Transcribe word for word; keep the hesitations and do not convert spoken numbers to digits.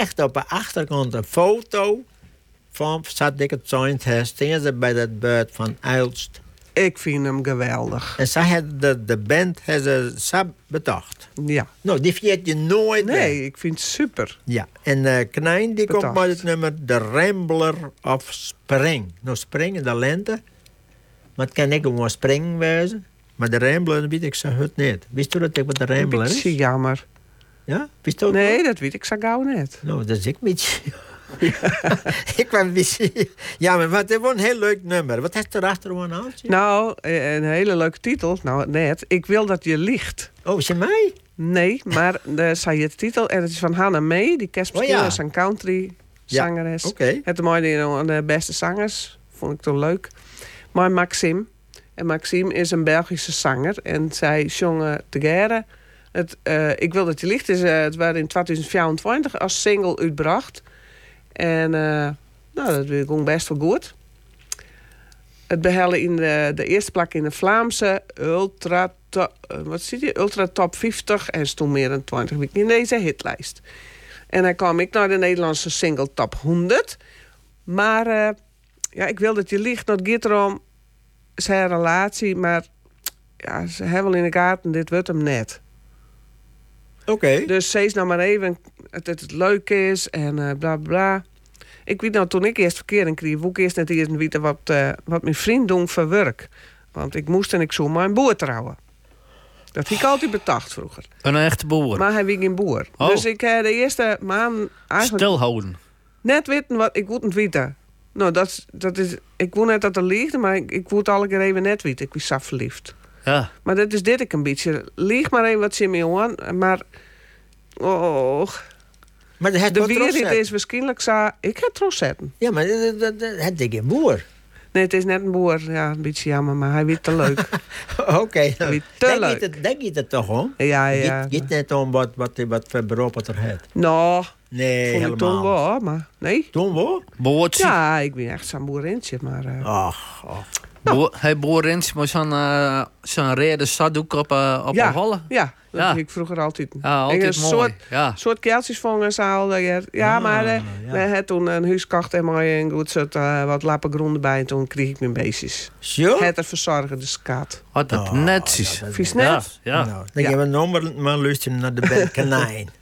echt op de achterkant een foto van zat ik het joint her. Staan ze bij dat beurt van Uilst. Ik vind hem geweldig. En zij had de, de band hebben ze bedacht. Ja. Nou, die vergeet je nooit. Nee, meer. ik vind het super. Ja, en uh, Knijn die Bedacht. komt met het nummer De Rambler of Spring. Nou, Spring in de lente. Maar het kan ik gewoon springen wezen. Maar de Rambler, dat weet ik zo goed niet. Wist u dat ik wat de Rambler Een is? beetje jammer. Ja? Wist u ook Nee, wel? dat weet ik zo gauw net. Nou, dat is ik niet. ik kwam een beetje... Ja, maar wat, het was een heel leuk nummer. Wat heeft er achter een oudje? Nou, eh, een hele leuke titel. Nou, net. Ik wil dat je liegt. Oh, is je mij? Nee, maar daar zei je de titel. En het is van Hannah May. Die kerst misschien Oh ja. als een country zangeres. Ja, oké. Okay. Het mooie van de beste zangers. Vond ik toen leuk. Maar Maxime. En Maxime is een Belgische zanger. En zij zongen together. Het, uh, ik wil dat je liegt. Is, uh, het werd in twintig vierentwintig als single uitgebracht. En uh, nou, dat vind ik ook best wel goed. Het behelde in de, de eerste plek in de Vlaamse Ultra, to, uh, wat zie je? Ultra Top vijftig. En stond meer dan twintig weken in deze hitlijst. En dan kwam ik naar de Nederlandse single Top honderd. Maar uh, ja, ik wil dat je liegt. Dat gaat erom zijn relatie. Maar ja, ze hebben wel in de gaten, dit wordt hem net. Oké. Okay. Dus zeg nou maar even dat het, het leuk is en uh, bla bla. Ik weet nou, toen ik eerst verkering kreeg, wou ik eerst net eerst weten wat, uh, wat mijn vriend doen voor werk. Want ik moest en ik zou maar een boer trouwen. Dat vind ik altijd betacht vroeger. Een echte boer? Maar hij was geen boer. Oh. Dus ik heb de eerste maand eigenlijk... Stilhouden? Net weten wat ik wou het weten. Nou, dat, dat is... Ik wou net dat er liefde, maar ik, ik wou het alle keer even net weten. Ik was zo verliefd. Ja. Maar dat is dit ik een beetje. Lieg maar even wat ze me aan. Maar... Oh... Maar het de wereld is waarschijnlijk zo... Ik heb het zetten. Ja, maar het is geen boer. Nee, het is net een boer. Ja, een beetje jammer, maar hij weet te leuk. Oké. Okay, nou, te leuk. Het, denk je het toch om? Ja, ja. Het gaat net om wat, wat, wat voor beroep het er heeft. Nou, nee, vond helemaal. ik toen wel, maar nee. Toen wel? Boertje? Ja, ik ben echt zo'n boerintje, maar... Uh... Ach, ach. Nou. Boer, hij boerintje met zo'n uh, zo'n rede zaddoek op, uh, op ja, een holle? Ja, dat ja. heb ik vroeger altijd. Ja, altijd een mooi. soort, ja. soort keeltjes vangen zaal. Ja, ah, maar uh, ja. we hebben toen een huis gekocht en maar een goed soort uh, wat lappengroen erbij. En toen kreeg ik mijn beestjes. Zo? Het er verzorgen, de skaat. Wat dat oh, netjes. Vies net? Ja, ja. Nou, dan gaan we nog maar, maar luisteren naar de band Kanijn.